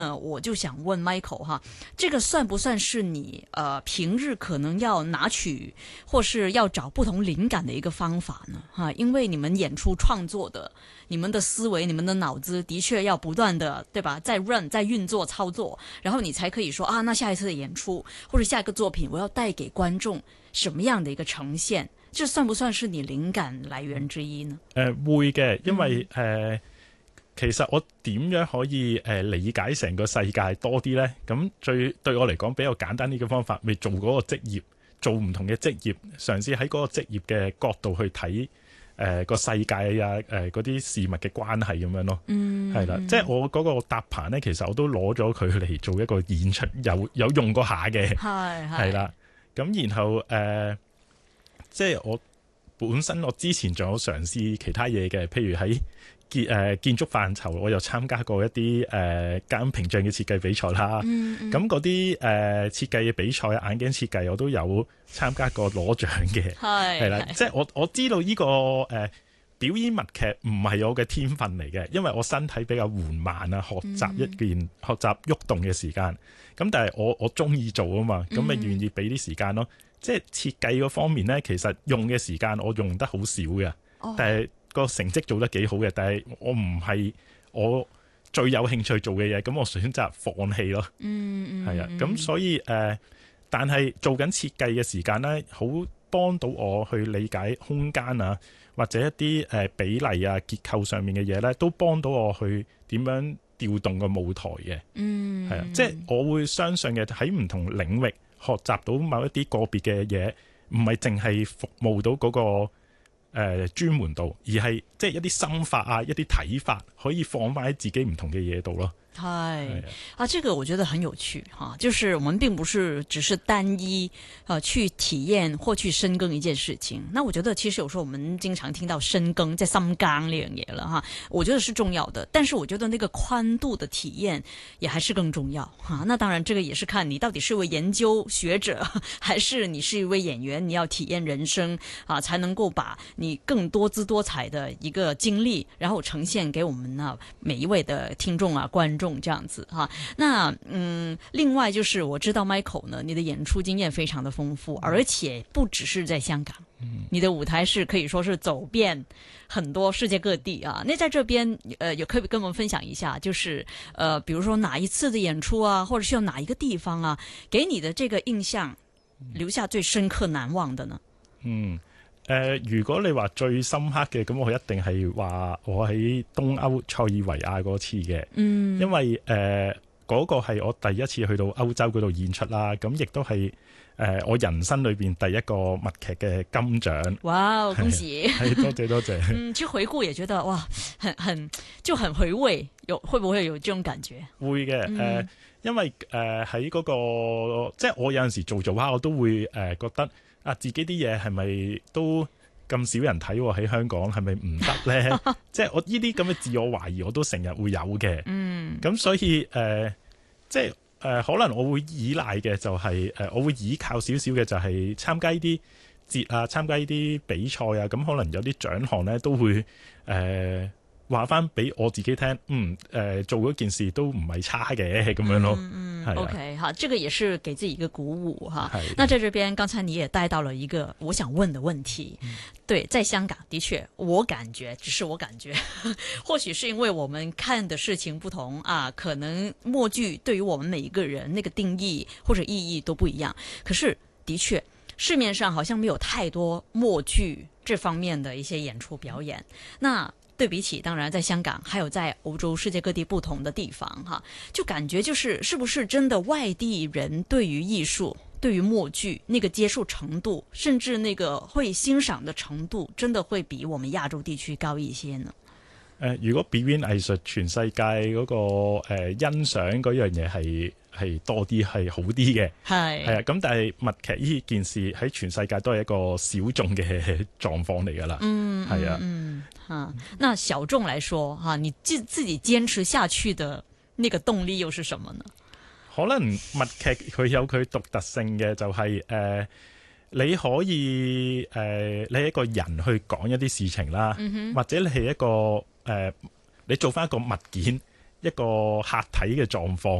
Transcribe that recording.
我就想問 Michael 哈，這個算不算是你平日可能要拿取或是要找不同靈感的一個方法呢？哈，因為你們演出創作的，你們的思維、你們的腦子的確要不斷的，對吧？在運作、操作，然後你才可以說啊，那下一次的演出或者下一個作品，我要帶給觀眾什麼樣的一個呈現？這算不算是你靈感來源之一呢？ 會嘅，因為其實我點樣可以理解成個世界多啲呢？咁對我嚟講比較簡單啲嘅方法，咪做嗰個職業，做唔同嘅職業，嘗試喺嗰個職業嘅角度去睇個世界啊，嗰啲事物嘅關係咁樣咯。係啦，即係我嗰個搭棚呢，其實我都攞咗佢嚟做一個演出，有用過下嘅。係啦，咁然後即係我本身我之前仲有嘗試其他嘢嘅，譬如喺建築範疇，我又參加過一啲隔音屏障嘅設計比賽啦。咁嗰啲設計嘅比賽，眼鏡設計我都有參加過攞獎嘅。係啦，即係我知道呢個表演默劇唔係我嘅天分嚟嘅，因為我身體比較緩慢啊，學習喐動嘅時間。咁但係我中意做啊嘛，咁咪願意俾啲時間咯。即係設計嗰方面咧，其實用嘅時間我用得好少嘅，但係個成績做得幾好嘅，但係我唔係我最有興趣做嘅嘢，咁我選擇放棄咯。係啊，咁所以但係做緊設計嘅時間咧，好幫到我去理解空間啊，或者一啲比例啊、結構上面嘅嘢咧，都幫到我去點樣調動個舞台嘅。係啊，即係我會相信嘅喺唔同領域學習到某一啲個別嘅嘢，唔係淨係服務到嗰個專門度，而係即係一啲心法啊，一啲睇法可以放翻喺自己唔同嘅嘢度咯。 係啊，這個我覺得很有趣哈，就是我們並不是只是單一去體驗或去深耕一件事情。那我覺得其實有時候我們經常聽到深耕，即係深耕呢樣嘢啦哈，我覺得是重要的，但是我覺得那個寬度的體驗也還是更重要哈。那當然，這個也是看你到底是一位研究學者，還是你是一位演員，你要體驗人生啊，才能夠把你更多姿多彩的一個經歷，然後呈現給我們啊每一位的聽眾啊觀眾。這樣子哈，那另外就是我知道 Michael 呢，你的演出經驗非常的豐富，而且不只是在香港，你的舞台是可以說是走遍很多世界各地啊。那在這邊也可以跟我們分享一下，就是比如說哪一次的演出啊，或者是有哪一個地方啊，給你的這個印象留下最深刻難忘的呢？ 如果你話最深刻嘅，咁我一定係話我喺東歐塞爾維亞嗰次嘅。因為嗰個係我第一次去到歐洲嗰度演出啦，咁亦都係我人生裏邊第一個默劇嘅金獎。哇，恭喜！係多謝。 去回顧也覺得哇，就很回味，會不會有這種感覺？ 會嘅，因為喺嗰個即係我有陣時做下，我都會覺得。自己啲嘢係咪都咁少人睇喎？喺香港係咪唔得咧？即係我呢啲咁嘅自我懷疑，我都成日會有嘅。咁所以即係可能我會依賴嘅就係我會依靠少少嘅就係參加呢啲節啊，參加呢啲比賽啊，咁可能有啲獎項咧都會話翻俾我自己聽，做嗰件事都唔係差嘅咁樣咯。 OK 哈，這個也是給自己一個鼓舞哈。那在這邊，剛才你也帶到了一個我想問的問題。對，在香港的確，我感覺只是我感覺，或許是因為我們看的事情不同啊，可能默劇對於我們每一個人那個定義或者意義都不一樣。可是的確，市面上好像沒有太多默劇這方面的一些演出表演。那對比起，當然在香港，還有在歐洲世界各地不同的地方，哈，就感覺就是是不是真的外地人對於藝術、對於默劇那個接受程度，甚至那個會欣賞的程度，真的會比我們亞洲地區高一些呢？ 如果表演藝術全世界嗰個欣賞嗰樣嘢係多啲係好啲嘅，係啊，咁但係默劇呢件事喺全世界都係一個小眾嘅狀況嚟噶啦，係啊， 那小眾來說哈，你自己堅持下去的那個動力又是什麼呢？ 可能默劇佢有佢獨特性嘅，就係你可以你係一個人去講一啲事情啦，或者你係一個你做翻一個物件， 一個客體嘅狀況。